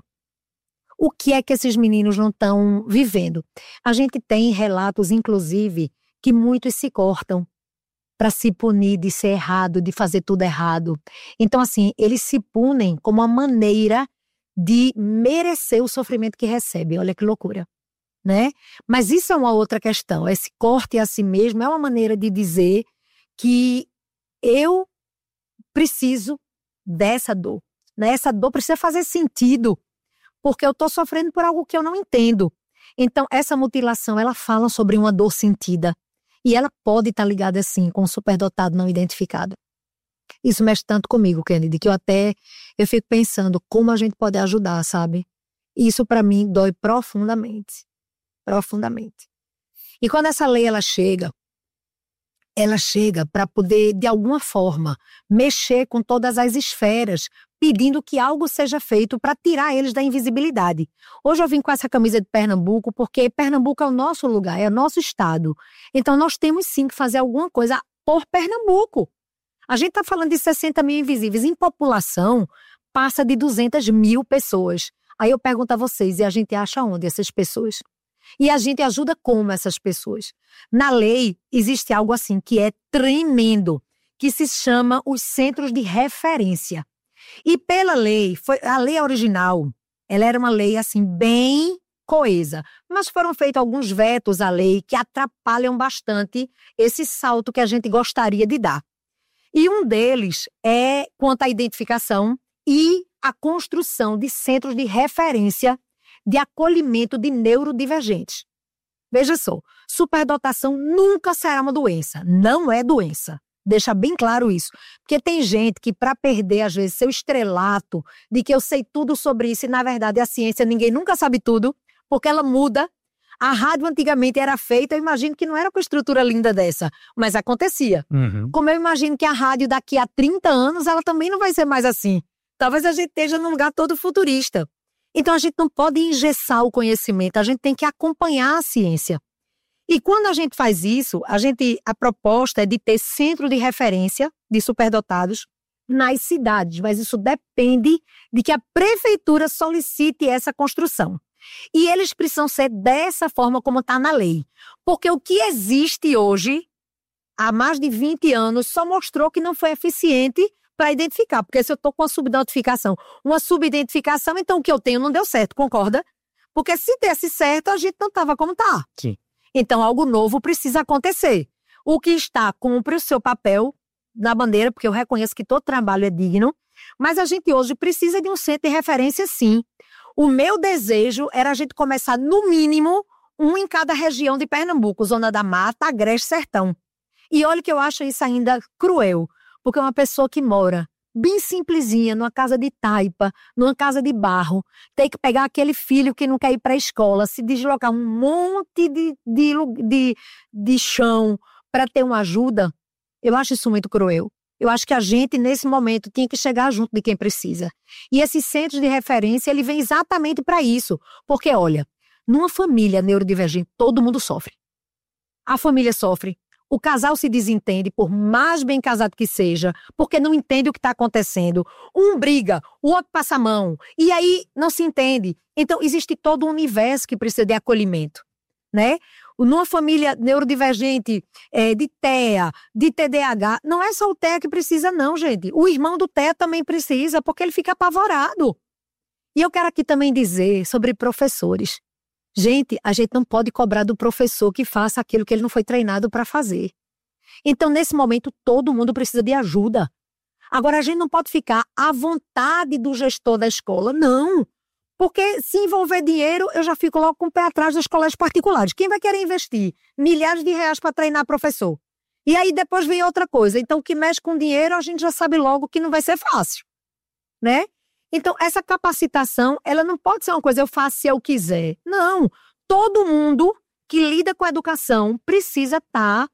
O que é que esses meninos não estão vivendo? A gente tem relatos, inclusive, que muitos se cortam para se punir de ser errado, de fazer tudo errado. Então, assim, eles se punem como uma maneira de merecer o sofrimento que recebem. Olha que loucura, né? Mas isso é uma outra questão. Esse corte a si mesmo é uma maneira de dizer que eu preciso dessa dor, né? Essa dor precisa fazer sentido, porque eu estou sofrendo por algo que eu não entendo. Então, essa mutilação, ela fala sobre uma dor sentida. E ela pode estar ligada, assim, com um superdotado não identificado. Isso mexe tanto comigo, Kennedy, que eu até eu fico pensando como a gente pode ajudar, sabe? Isso, para mim, dói profundamente. Profundamente. E quando essa lei, ela chega, ela chega para poder, de alguma forma, mexer com todas as esferas, pedindo que algo seja feito para tirar eles da invisibilidade. Hoje eu vim com essa camisa de Pernambuco porque Pernambuco é o nosso lugar, é o nosso estado. Então nós temos sim que fazer alguma coisa por Pernambuco. A gente está falando de sessenta mil invisíveis. Em população, passa de duzentas mil pessoas. Aí eu pergunto a vocês, e a gente acha onde essas pessoas? E a gente ajuda como essas pessoas? Na lei, existe algo assim que é tremendo, que se chama os centros de referência. E pela lei, foi, a lei original, ela era uma lei assim bem coesa, mas foram feitos alguns vetos à lei que atrapalham bastante esse salto que a gente gostaria de dar. E um deles é quanto à identificação e a construção de centros de referência de acolhimento de neurodivergentes. Veja só, superdotação nunca será uma doença, não é doença. Deixa bem claro isso. Porque tem gente que, para perder, às vezes, seu estrelato de que eu sei tudo sobre isso, e na verdade a ciência, ninguém nunca sabe tudo, porque ela muda. A rádio antigamente era feita, eu imagino que não era com estrutura linda dessa, mas acontecia. Uhum. Como eu imagino que a rádio daqui a trinta anos, ela também não vai ser mais assim. Talvez a gente esteja num lugar todo futurista. Então a gente não pode engessar o conhecimento, a gente tem que acompanhar a ciência. E quando a gente faz isso, a, gente, a proposta é de ter centro de referência de superdotados nas cidades, mas isso depende de que a prefeitura solicite essa construção. E eles precisam ser dessa forma como está na lei. Porque o que existe hoje, há mais de vinte anos, só mostrou que não foi eficiente para identificar. Porque se eu estou com uma subnotificação, uma subidentificação, então o que eu tenho não deu certo, concorda? Porque se desse certo, a gente não estava como está. Sim. Então algo novo precisa acontecer. O que está cumpre o seu papel na bandeira, porque eu reconheço que todo trabalho é digno, mas a gente hoje precisa de um centro de referência, sim. O meu desejo era a gente começar, no mínimo, um em cada região de Pernambuco, Zona da Mata, Agreste, Sertão. E olha que eu acho isso ainda cruel, porque uma pessoa que mora bem simplesinha, numa casa de taipa, numa casa de barro, tem que pegar aquele filho que não quer ir para a escola, se deslocar um monte de, de, de, de chão para ter uma ajuda, eu acho isso muito cruel. Eu acho que a gente, nesse momento, tinha que chegar junto de quem precisa. E esses centros de referência, ele vem exatamente para isso. Porque, olha, numa família neurodivergente, todo mundo sofre. A família sofre. O casal se desentende, por mais bem casado que seja, porque não entende o que está acontecendo. Um briga, o outro passa a mão, e aí não se entende. Então, existe todo um universo que precisa de acolhimento, né? Numa família neurodivergente, é, de T E A, de T D A H, não é só o T E A que precisa não, gente. O irmão do T E A também precisa, porque ele fica apavorado. E eu quero aqui também dizer sobre professores. Gente, a gente não pode cobrar do professor que faça aquilo que ele não foi treinado para fazer. Então, nesse momento, todo mundo precisa de ajuda. Agora, a gente não pode ficar à vontade do gestor da escola, não. Porque se envolver dinheiro, eu já fico logo com o pé atrás dos colégios particulares. Quem vai querer investir milhares de reais para treinar professor? E aí depois vem outra coisa. Então, o que mexe com dinheiro, a gente já sabe logo que não vai ser fácil, né? Então, essa capacitação, ela não pode ser uma coisa, eu faço se eu quiser. Não. Todo mundo que lida com a educação precisa estar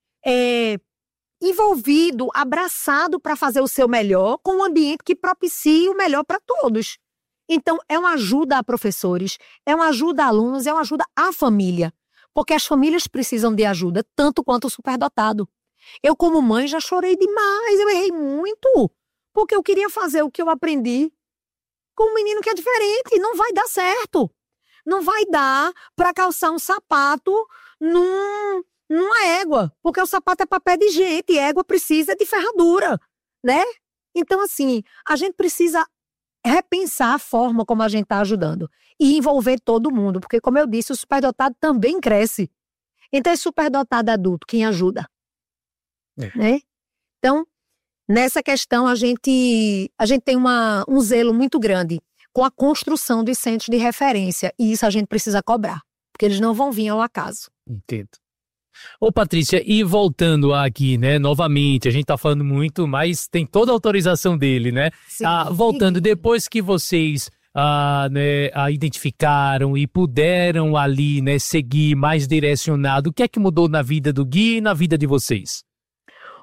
é, envolvido, abraçado para fazer o seu melhor, com um ambiente que propicie o melhor para todos. Então, é uma ajuda a professores, é uma ajuda a alunos, é uma ajuda à família. Porque as famílias precisam de ajuda, tanto quanto o superdotado. Eu, como mãe, já chorei demais, eu errei muito. Porque eu queria fazer o que eu aprendi com um menino que é diferente. Não vai dar certo. Não vai dar para calçar um sapato num, numa égua. Porque o sapato é para pé de gente e égua precisa de ferradura, né? Então, assim, a gente precisa repensar a forma como a gente está ajudando e envolver todo mundo, porque, como eu disse, o superdotado também cresce. Então, é superdotado adulto quem ajuda. É. Né? Então, nessa questão, a gente, a gente tem uma, um zelo muito grande com a construção dos centros de referência, e isso a gente precisa cobrar, porque eles não vão vir ao acaso. Entendo. Ô, Patrícia, e voltando aqui, né, novamente, a gente tá falando muito, mas tem toda a autorização dele, né? Sim. Ah, voltando, depois que vocês ah, né, ah, identificaram e puderam ali, né, seguir mais direcionado, o que é que mudou na vida do Gui e na vida de vocês?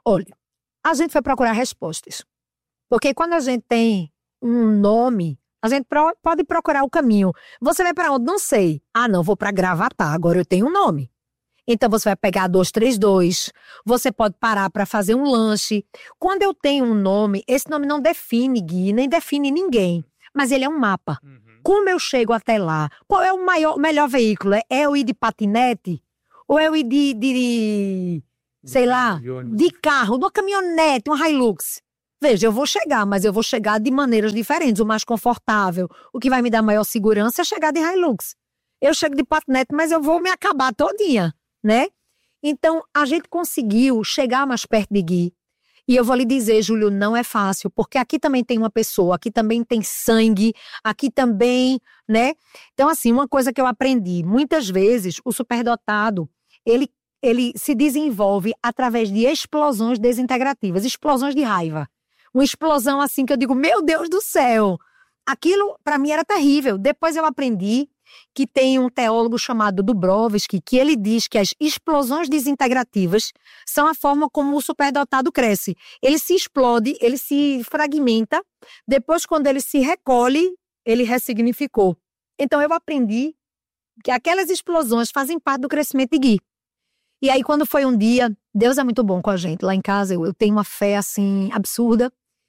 Olha, a gente foi procurar respostas. Porque quando a gente tem um nome, a gente pro, pode procurar o caminho. Você vai para onde? Não sei. Ah, não, vou para Gravatá, agora eu tenho um nome. Então você vai pegar a duzentos e trinta e dois, você pode parar para fazer um lanche. Quando eu tenho um nome, esse nome não define Gui, nem define ninguém, mas ele é um mapa. Uhum. Como eu chego até lá? Qual é o maior, melhor veículo? É, é eu ir de patinete? Ou é eu ir de, de, de sei lá, de carro, de uma caminhonete, uma Hilux? Veja, eu vou chegar, mas eu vou chegar de maneiras diferentes. O mais confortável, o que vai me dar maior segurança é chegar de Hilux. Eu chego de patinete, mas eu vou me acabar todinha, né? Então, a gente conseguiu chegar mais perto de Gui. E eu vou lhe dizer, Júlio, não é fácil, porque aqui também tem uma pessoa, aqui também tem sangue, aqui também, né? Então, assim, uma coisa que eu aprendi, muitas vezes o superdotado, ele, ele se desenvolve através de explosões desintegrativas, explosões de raiva. Uma explosão assim que eu digo, meu Deus do céu! Aquilo, para mim, era terrível. Depois eu aprendi que tem um teólogo chamado Dubrovsky, que ele diz que as explosões desintegrativas são a forma como o superdotado cresce. Ele se explode, ele se fragmenta, depois quando ele se recolhe, ele ressignificou. Então eu aprendi que aquelas explosões fazem parte do crescimento de Gui. E aí quando foi um dia, Deus é muito bom com a gente, lá em casa eu, eu tenho uma fé assim absurda,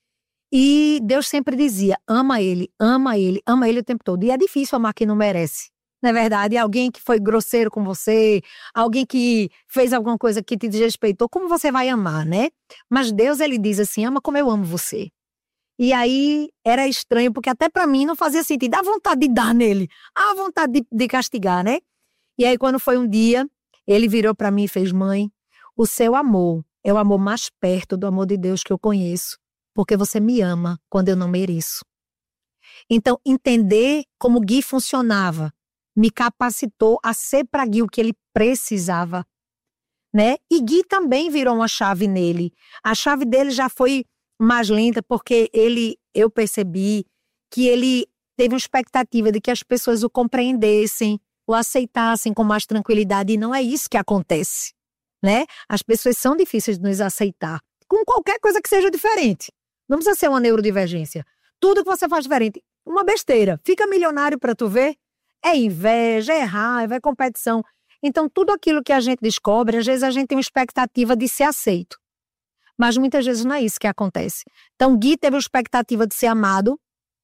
e Deus sempre dizia, ama ele, ama ele, ama ele o tempo todo. E é difícil amar quem não merece, não é verdade? Alguém que foi grosseiro com você, alguém que fez alguma coisa que te desrespeitou, como você vai amar, né? Mas Deus, ele diz assim, ama como eu amo você. E aí era estranho, porque até pra mim não fazia sentido. Dá vontade de dar nele, a vontade de, de castigar, né? E aí quando foi um dia, ele virou pra mim e fez, mãe, o seu amor é o amor mais perto do amor de Deus que eu conheço. Porque você me ama quando eu não mereço. Então, entender como Gui funcionava me capacitou a ser para Gui o que ele precisava, né? E Gui também virou uma chave nele. A chave dele já foi mais lenta porque ele, eu percebi que ele teve uma expectativa de que as pessoas o compreendessem, o aceitassem com mais tranquilidade, e não é isso que acontece, né? As pessoas são difíceis de nos aceitar, com qualquer coisa que seja diferente. Não precisa ser uma neurodivergência. Tudo que você faz diferente, uma besteira. Fica milionário para tu ver. É inveja, é raiva, é competição. Então, tudo aquilo que a gente descobre, às vezes a gente tem uma expectativa de ser aceito. Mas muitas vezes não é isso que acontece. Então, Gui teve uma expectativa de ser amado,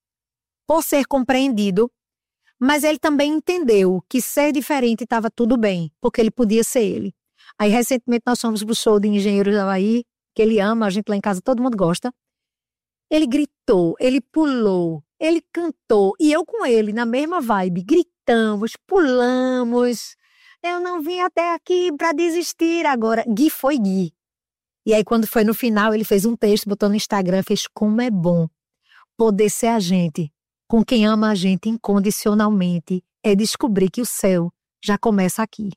por ser compreendido, mas ele também entendeu que ser diferente estava tudo bem, porque ele podia ser ele. Aí, recentemente, nós fomos pro show de Engenheiros do Havaí, que ele ama, a gente lá em casa, todo mundo gosta. Ele gritou, ele pulou, ele cantou, e eu com ele, na mesma vibe, gritamos, pulamos. Eu não vim até aqui para desistir agora. Gui foi Gui. E aí, quando foi no final, ele fez um texto, botou no Instagram, fez como é bom poder ser a gente, com quem ama a gente incondicionalmente, é descobrir que o céu já começa aqui.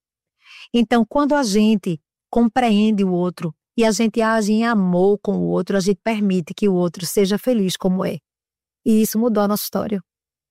Então, quando a gente compreende o outro, e a gente age em amor com o outro, a gente permite que o outro seja feliz como é. E isso mudou a nossa história.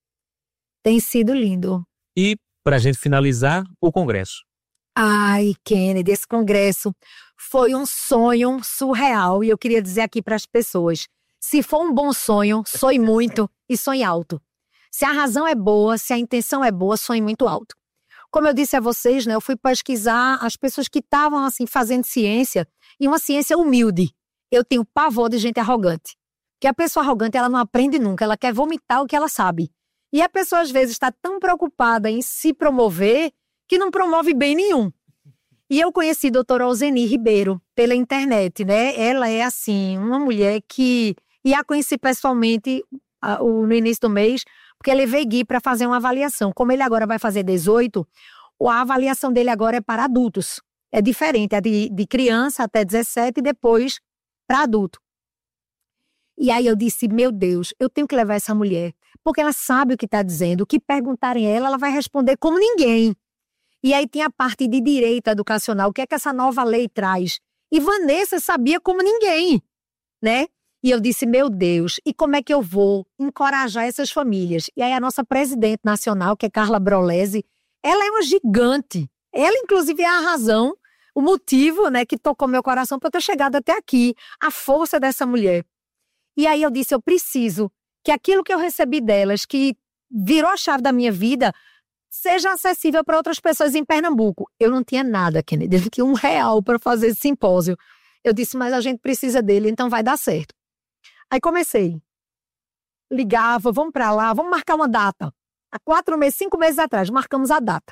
Tem sido lindo. E, para a gente finalizar, o congresso. Ai, Kennedy, esse congresso foi um sonho surreal. E eu queria dizer aqui para as pessoas, se for um bom sonho, sonhe muito e sonhe alto. Se a razão é boa, se a intenção é boa, sonhe muito alto. Como eu disse a vocês, né, eu fui pesquisar as pessoas que estavam assim, fazendo ciência, e uma ciência humilde. Eu tenho pavor de gente arrogante. Porque a pessoa arrogante, ela não aprende nunca, ela quer vomitar o que ela sabe. E a pessoa, às vezes, está tão preocupada em se promover, que não promove bem nenhum. E eu conheci a doutora Alzeni Ribeiro pela internet, né? Ela é, assim, uma mulher que... E a conheci pessoalmente a, o, no início do mês, porque eu levei Gui para fazer uma avaliação. Como ele agora vai fazer dezoito, a avaliação dele agora é para adultos. É diferente, é de, de criança até dezessete e depois para adulto. E aí eu disse, meu Deus, eu tenho que levar essa mulher, porque ela sabe o que está dizendo, o que perguntarem a ela, ela vai responder como ninguém. E aí tem a parte de direito educacional, o que é que essa nova lei traz? E Vanessa sabia como ninguém, né? E eu disse, meu Deus, e como é que eu vou encorajar essas famílias? E aí a nossa presidente nacional, que é Carla Brolesi, ela é uma gigante. Ela, inclusive, é a razão, o motivo, né, que tocou meu coração para eu ter chegado até aqui, a força dessa mulher. E aí eu disse, eu preciso que aquilo que eu recebi delas, que virou a chave da minha vida, seja acessível para outras pessoas em Pernambuco. Eu não tinha nada, Kennedy, que um real para fazer esse simpósio. Eu disse, mas a gente precisa dele, então vai dar certo. Aí comecei. Ligava, vamos para lá, vamos marcar uma data. Há quatro meses, cinco meses atrás, marcamos a data.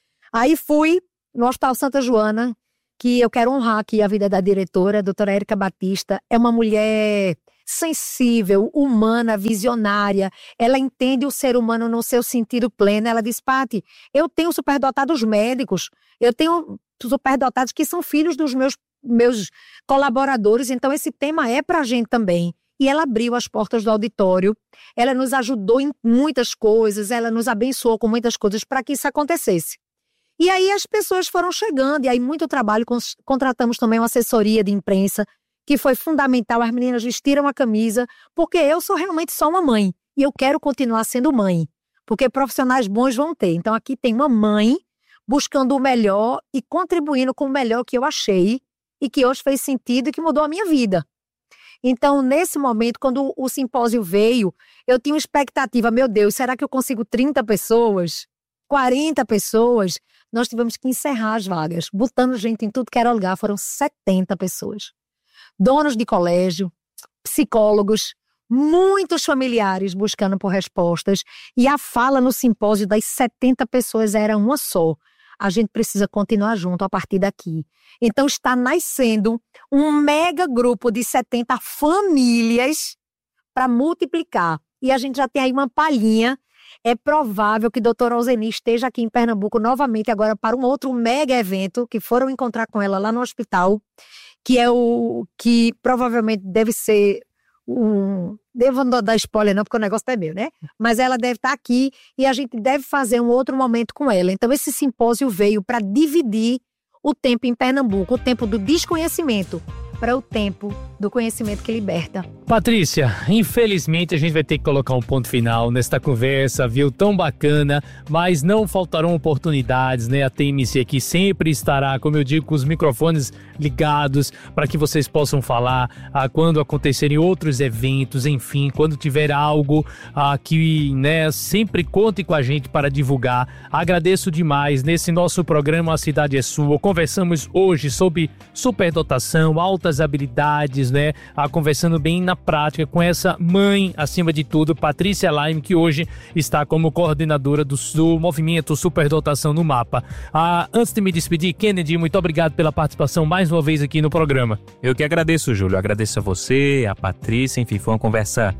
Aí fui no Hospital Santa Joana, que eu quero honrar aqui a vida da diretora, a doutora Érica Batista. É uma mulher sensível, humana, visionária. Ela entende o ser humano no seu sentido pleno. Ela diz, Paty, eu tenho superdotados médicos, eu tenho superdotados que são filhos dos meus, meus colaboradores, então esse tema é para a gente também. E ela abriu as portas do auditório, ela nos ajudou em muitas coisas, ela nos abençoou com muitas coisas para que isso acontecesse. E aí as pessoas foram chegando, e aí muito trabalho, contratamos também uma assessoria de imprensa, que foi fundamental, as meninas vestiram a camisa, porque eu sou realmente só uma mãe, e eu quero continuar sendo mãe, porque profissionais bons vão ter. Então aqui tem uma mãe buscando o melhor e contribuindo com o melhor que eu achei, e que hoje fez sentido e que mudou a minha vida. Então, nesse momento, quando o simpósio veio, eu tinha uma expectativa, meu Deus, será que eu consigo trinta pessoas? quarenta pessoas? Nós tivemos que encerrar as vagas, botando gente em tudo que era lugar, foram setenta pessoas. Donos de colégio, psicólogos, muitos familiares buscando por respostas, e a fala no simpósio das setenta pessoas era uma só. A gente precisa continuar junto a partir daqui. Então está nascendo um mega grupo de setenta famílias para multiplicar. E a gente já tem aí uma palhinha. É provável que a doutora Alzeni esteja aqui em Pernambuco novamente agora para um outro mega evento que foram encontrar com ela lá no hospital, que é o que provavelmente deve ser um... Devo não dar spoiler não, porque o negócio é meu, né? Mas ela deve estar aqui e a gente deve fazer um outro momento com ela. Então esse simpósio veio para dividir o tempo em Pernambuco, o tempo do desconhecimento para o tempo do conhecimento que liberta. Patrícia, infelizmente a gente vai ter que colocar um ponto final nesta conversa, viu? Tão bacana, mas não faltarão oportunidades, né? A T M C aqui sempre estará, como eu digo, com os microfones ligados para que vocês possam falar ah, quando acontecerem outros eventos, enfim, quando tiver algo ah, que, né, sempre conte com a gente para divulgar. Agradeço demais. Nesse nosso programa A Cidade é Sua, conversamos hoje sobre superdotação, altas habilidades, né? Ah, conversando bem na prática com essa mãe, acima de tudo, Patrícia Laime, que hoje está como coordenadora do, do movimento Superdotação no Mapa. Ah, antes de me despedir, Kennedy, muito obrigado pela participação mais uma vez aqui no programa. Eu que agradeço, Júlio. Agradeço a você, a Patrícia, enfim, foi uma conversa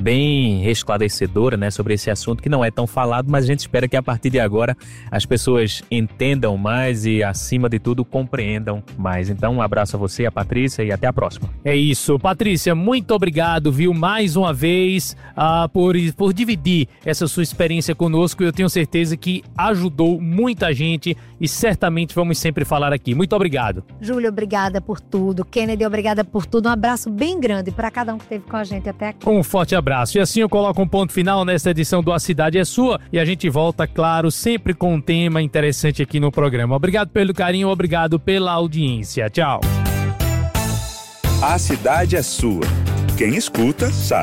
bem esclarecedora, né, sobre esse assunto que não é tão falado, mas a gente espera que a partir de agora as pessoas entendam mais e, acima de tudo, compreendam mais. Então, um abraço a você, a Patrícia, e até a próxima. É isso. Patrícia, muito obrigado, viu, mais uma vez, uh, por, por dividir essa sua experiência conosco. Eu tenho certeza que ajudou muita gente e certamente vamos sempre falar aqui. Muito obrigado. Júlio, obrigada por tudo. Kennedy, obrigada por tudo. Um abraço bem grande para cada um que esteve com a gente até aqui. Um forte abraço. E assim eu coloco um ponto final nesta edição do A Cidade é Sua e a gente volta, claro, sempre com um tema interessante aqui no programa. Obrigado pelo carinho, obrigado pela audiência. Tchau. A Cidade é Sua. Quem escuta, sabe.